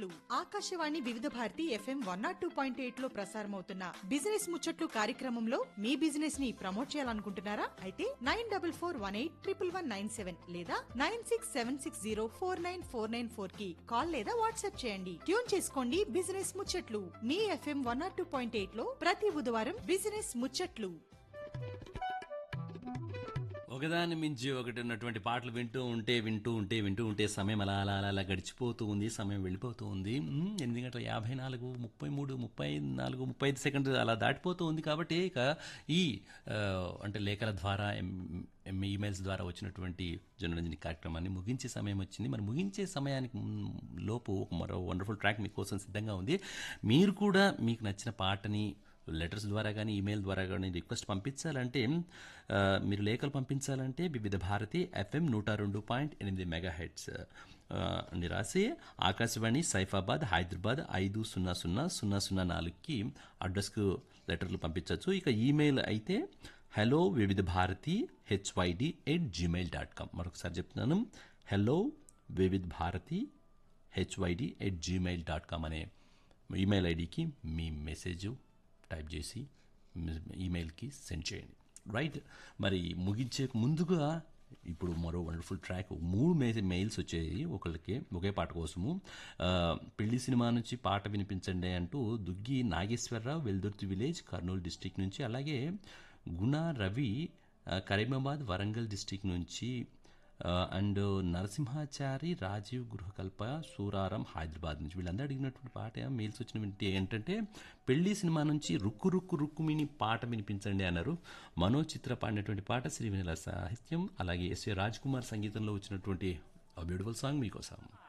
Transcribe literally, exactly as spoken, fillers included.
ముచ్చట్లు ఆకాశవాణి వివిధ Bharati FM one not two point eight లో ప్రసారమవుతున్న బిజినెస్ ముచ్చట్లు కార్యక్రమంలో మీ బిజినెస్ ని ప్రమోట్ చేయాలనుకుంటున్నారా? అయితే nine double four one eight triple one nine seven లేదా nine six seven six zero four nine four nine four కి కాల్ లేదా వాట్సాప్ చేయండి. ట్యూన్ చేసుకోండి బిజినెస్ ముచ్చట్లు మీ FM one not two point eight లో ప్రతి బుధవారం బిజినెస్ ముచ్చట్లు. ఒకదాని మించి ఒకటి ఉన్నటువంటి పాటలు వింటూ ఉంటే వింటూ ఉంటే వింటూ ఉంటే సమయం అలా అలా అలా అలా గడిచిపోతూ ఉంది, సమయం వెళ్ళిపోతూ ఉంది. మ్, ఎనిమిది గంటల యాభై నాలుగు ముప్పై మూడు ముప్పై నాలుగు ముప్పై ఐదు సెకండ్లు అలా దాటిపోతూ ఉంది. కాబట్టి ఇక ఈ ఆ, అంటే లేఖల ద్వారా ఎం- ఎం- ఈమెయిల్స్ ద్వారా వచ్చినటువంటి జనరంజని కార్యక్రమాన్ని ముగించే సమయం వచ్చింది. మరి ముగించే సమయానికి మ్, లోపు ఒక మరో వండర్ఫుల్ ట్రాక్ మీకోసం సిద్ధంగా ఉంది. మీరు కూడా మీకు నచ్చిన పాటని లెటర్స్ ద్వారా కానీ ఈమెయిల్ ద్వారా కానీ రిక్వెస్ట్ పంపించాలంటే ఆ, మీరు లేఖలు పంపించాలంటే వివిధ భారతి ఎఫ్ఎం నూట రెండు పాయింట్ ఎనిమిది మెగా హెడ్స్ అని రాసి ఆకాశవాణి సైఫాబాద్ హైదరాబాద్ ఐదు సున్నా సున్నా సున్నా సున్నా నాలుగుకి అడ్రస్కు లెటర్లు పంపించవచ్చు. ఇక ఈమెయిల్ అయితే హలో వివిధ Bharati HYD at Gmail dot com. మరొకసారి చెప్తున్నాను, హలో వివిధ Bharati HYD at Gmail dot com అనే ఈమెయిల్ ఐడికి మీ మెసేజ్ టైప్ చేసి ఈమెయిల్కి సెండ్ చేయండి. రైట్, మరి ముగించే ముందుగా ఇప్పుడు మరో వండర్ఫుల్ ట్రాక్ మూడు మే మెయిల్స్ వచ్చాయి ఒకళ్ళకి ఒకే పాట కోసము. ఆ, పెళ్లి సినిమా నుంచి పాట వినిపించండి అంటూ దుగ్గి నాగేశ్వరరావు వెల్దుర్తి విలేజ్ కర్నూలు డిస్టిక్ నుంచి, అలాగే గుణ రవి ఆ, కరీమాబాద్ వరంగల్ డిస్టిక్ నుంచి, అండ్ నరసింహాచారి రాజీవ్ గృహకల్ప సూరారం హైదరాబాద్ నుంచి, వీళ్ళందరూ అడిగినటువంటి పాట మెయిల్స్ వచ్చిన ఏంటంటే పెళ్లి సినిమా నుంచి రుక్కు రుక్కు రుక్కుమిని పాట వినిపించండి అన్నారు. మనో చిత్ర పాడినటువంటి పాట, శ్రీవెన్నెల సాహిత్యం, అలాగే ఎస్ఏ రాజ్ కుమార్ సంగీతంలో వచ్చినటువంటి బ్యూటిఫుల్ సాంగ్ మీకోసం.